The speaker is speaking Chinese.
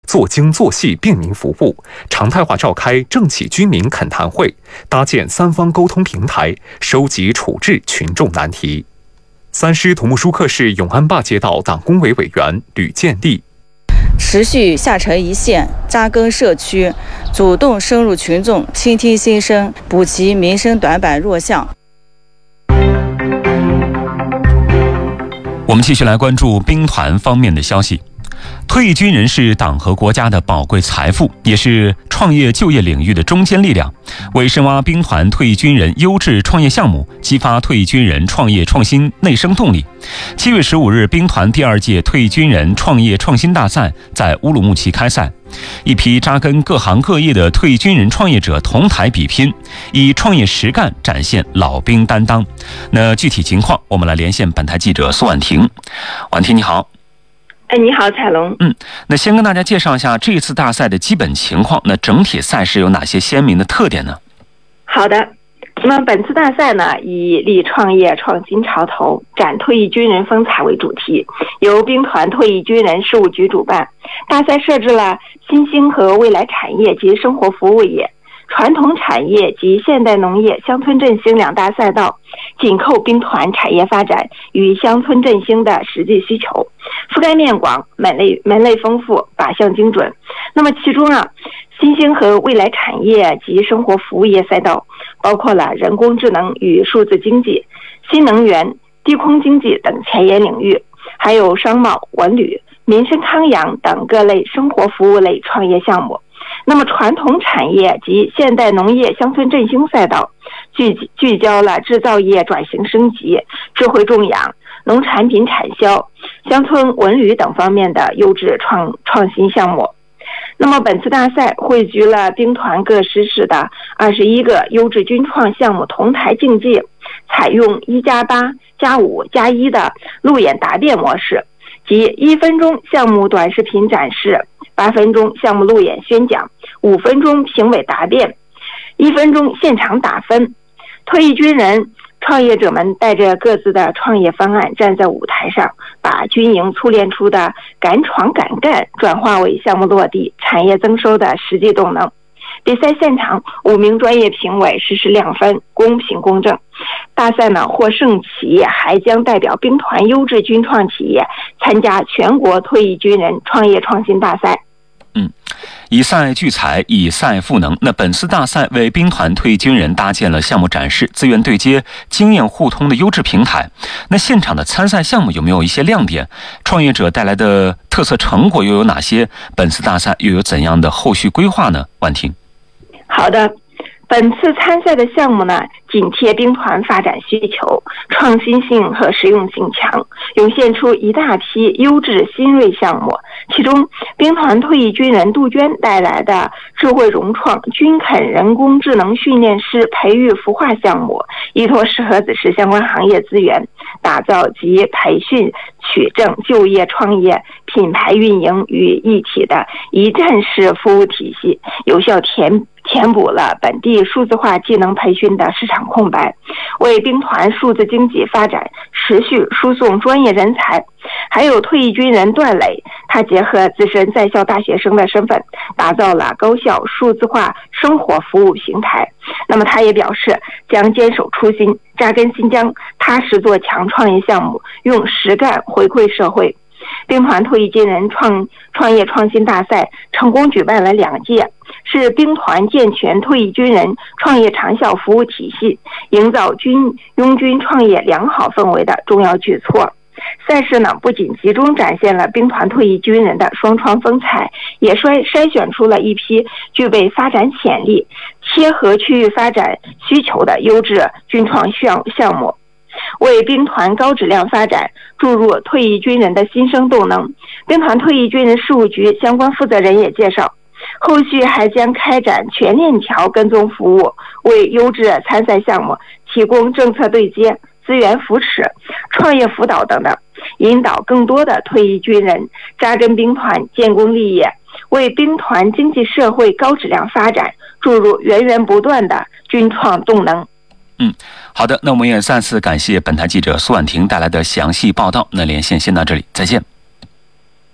做精做细便民服务，常态化召开政企居民恳谈会，搭建三方沟通平台，收集处置群众难题。三师土木舒克市永安坝街道党工委委员吕建立。 持续下沉一线，扎根社区，主动深入群众，倾听心声，补齐民生短板弱项。 我们继续来关注兵团方面的消息。退役军人是党和国家的宝贵财富，也是创业就业领域的中坚力量。为深挖兵团退役军人优质创业项目，激发退役军人创业创新内生动力，7月15日，兵团第2届退役军人创业创新大赛在乌鲁木齐开赛。一批扎根各行各业的退役军人创业者同台比拼，以创业实干展现老兵担当。那具体情况，我们来连线本台记者苏婉婷。婉婷，你好。 你好，彩龙。 那先跟大家介绍一下这一次大赛的基本情况。那整体赛事有哪些鲜明的特点呢？ 好的，那么本次大赛呢，以立创业创新潮头，展退役军人风采为主题，由兵团退役军人事务局主办。大赛设置了新兴和未来产业及生活服务业、传统产业及现代农业、乡村振兴2大赛道，紧扣兵团产业发展与乡村振兴的实际需求，覆盖面广，门类丰富，靶向精准。那么其中新兴和未来产业及生活服务业赛道包括了人工智能与数字经济、新能源、低空经济等前沿领域，还有商贸、文旅、民生康养等各类生活服务类创业项目。那么传统产业及现代农业乡村振兴赛道聚焦了制造业转型升级、智慧种养、农产品产销、乡村文旅等方面的优质创新项目。那么本次大赛汇聚了兵团各师室的21个优质军创项目同台竞技，采用1+8+5+1的路演答辩模式，即1分钟项目短视频展示，8分钟项目路演宣讲，5分钟评委答辩，1分钟现场打分。退役军人创业者们带着各自的创业方案站在舞台上，把军营淬炼出的敢闯敢干转化为项目落地、产业增收的实际动能。比赛现场5名专业评委实时亮分，公平公正。大赛获胜企业还将代表兵团优质军创企业参加全国退役军人创业创新大赛。 以赛聚财，以赛赋能。那本次大赛为兵团退役军人搭建了项目展示、资源对接、经验互通的优质平台。那现场的参赛项目有没有一些亮点？创业者带来的特色成果又有哪些？本次大赛又有怎样的后续规划呢？婉婷。 好的，本次参赛的项目紧贴兵团发展需求，创新性和实用性强，涌现出一大批优质新锐项目。其中，兵团退役军人杜鹃带来的智慧融创军垦人工智能训练师培育孵化项目，依托石河子市相关行业资源，打造集培训、取证、就业、创业、品牌运营于一体的一站式服务体系，有效填补了本地数字化技能培训的市场空白，为兵团数字经济发展持续输送专业人才。还有退役军人段磊，他结合自身在校大学生的身份，打造了高校数字化生活服务平台。那么他也表示，将坚守初心，扎根新疆，踏实做强创业项目，用实干回馈社会。兵团退役军人创业创新大赛成功举办了2届，是兵团健全退役军人创业长效服务体系、营造拥军创业良好氛围的重要举措。赛事不仅集中展现了兵团退役军人的双创风采，也筛选出了一批具备发展潜力、贴合区域发展需求的优质军创项目，为兵团高质量发展注入退役军人的新生动能。兵团退役军人事务局相关负责人也介绍，后续还将开展全链条跟踪服务，为优质参赛项目提供政策对接、资源扶持、创业辅导等等，引导更多的退役军人扎根兵团建功立业，为兵团经济社会高质量发展注入源源不断的军创动能。 好的，那我们也再次感谢本台记者苏婉婷带来的详细报道。那连线先到这里，再见。